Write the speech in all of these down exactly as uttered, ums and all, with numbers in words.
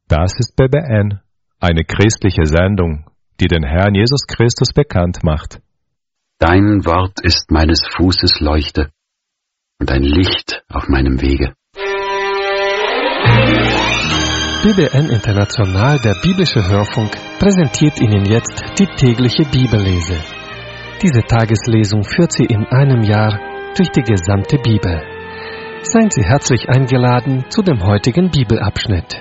Das ist B B N, eine christliche Sendung, die den Herrn Jesus Christus bekannt macht. Dein Wort ist meines Fußes Leuchte und ein Licht auf meinem Wege. B B N International, der biblische Hörfunk, präsentiert Ihnen jetzt die tägliche Bibellese. Diese Tageslesung führt Sie in einem Jahr durch die gesamte Bibel. Seien Sie herzlich eingeladen zu dem heutigen Bibelabschnitt.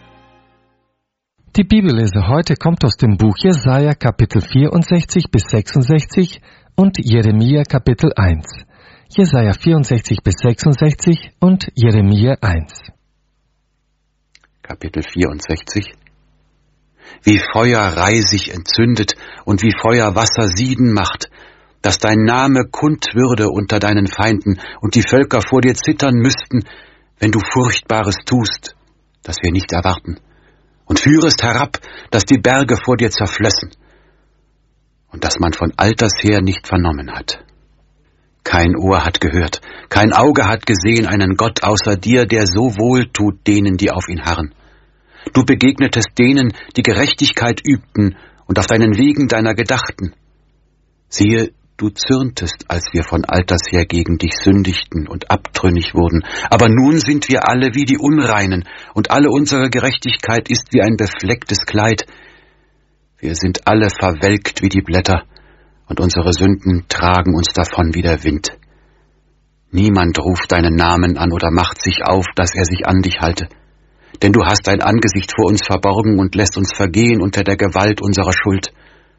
Die Bibellese heute kommt aus dem Buch Jesaja Kapitel vierundsechzig bis sechsundsechzig und Jeremia Kapitel eins. Jesaja vierundsechzig bis sechsundsechzig und Jeremia eins. Kapitel vierundsechzig. Wie Feuer Reisig entzündet und wie Feuer Wasser sieden macht, dass dein Name kund würde unter deinen Feinden und die Völker vor dir zittern müssten, wenn du Furchtbares tust, das wir nicht erwarten, und führest herab, dass die Berge vor dir zerflössen und das man von alters her nicht vernommen hat. Kein Ohr hat gehört, kein Auge hat gesehen einen Gott außer dir, der so wohl tut denen, die auf ihn harren. Du begegnetest denen, die Gerechtigkeit übten und auf deinen Wegen deiner gedachten. Siehe, du zürntest, als wir von alters her gegen dich sündigten und abtrünnig wurden. Aber nun sind wir alle wie die Unreinen, und alle unsere Gerechtigkeit ist wie ein beflecktes Kleid. Wir sind alle verwelkt wie die Blätter, und unsere Sünden tragen uns davon wie der Wind. Niemand ruft deinen Namen an oder macht sich auf, dass er sich an dich halte. Denn du hast dein Angesicht vor uns verborgen und lässt uns vergehen unter der Gewalt unserer Schuld.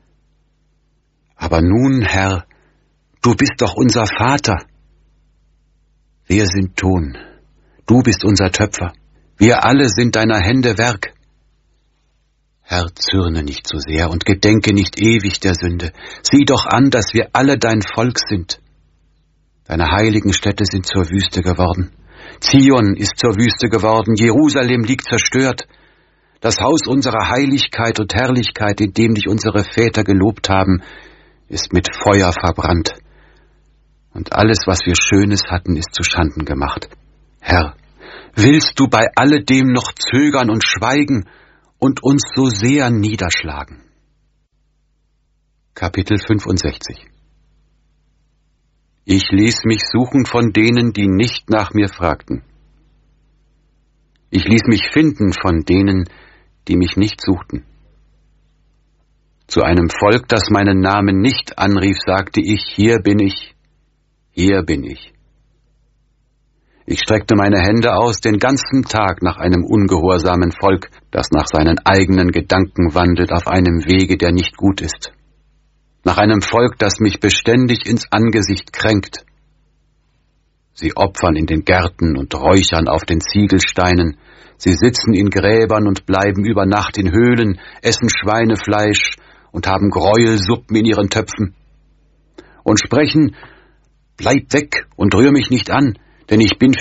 Aber nun, Herr, du bist doch unser Vater. Wir sind Ton, du bist unser Töpfer, wir alle sind deiner Hände Werk. Herr, zürne nicht so sehr und gedenke nicht ewig der Sünde. Sieh doch an, dass wir alle dein Volk sind. Deine heiligen Städte sind zur Wüste geworden. Zion ist zur Wüste geworden, Jerusalem liegt zerstört. Das Haus unserer Heiligkeit und Herrlichkeit, in dem dich unsere Väter gelobt haben, ist mit Feuer verbrannt. Und alles, was wir Schönes hatten, ist zuschanden gemacht. Herr, willst du bei alledem noch zögern und schweigen und uns so sehr niederschlagen? Kapitel fünfundsechzig. Ich ließ mich suchen von denen, die nicht nach mir fragten. Ich ließ mich finden von denen, die mich nicht suchten. Zu einem Volk, das meinen Namen nicht anrief, sagte ich, hier bin ich, hier bin ich. Ich streckte meine Hände aus den ganzen Tag nach einem ungehorsamen Volk, das nach seinen eigenen Gedanken wandelt auf einem Wege, der nicht gut ist. Nach einem Volk, das mich beständig ins Angesicht kränkt. Sie opfern in den Gärten und räuchern auf den Ziegelsteinen. Sie sitzen in Gräbern und bleiben über Nacht in Höhlen, essen Schweinefleisch und haben Gräuelsuppen in ihren Töpfen. Und sprechen, bleib weg und rühr mich nicht an, denn ich bin für